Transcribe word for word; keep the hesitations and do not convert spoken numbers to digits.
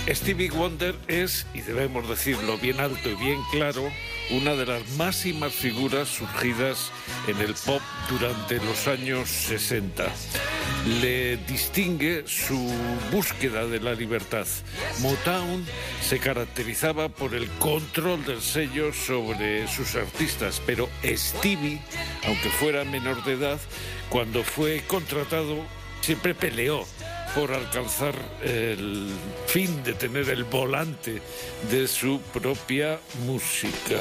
Stevie Wonder es, y debemos decirlo bien alto y bien claro, una de las máximas figuras surgidas en el pop durante los años sesenta. Le distingue su búsqueda de la libertad. Motown se caracterizaba por el control del sello sobre sus artistas, pero Stevie, aunque fuera menor de edad, cuando fue contratado, siempre peleó por alcanzar el fin de tener el volante de su propia música.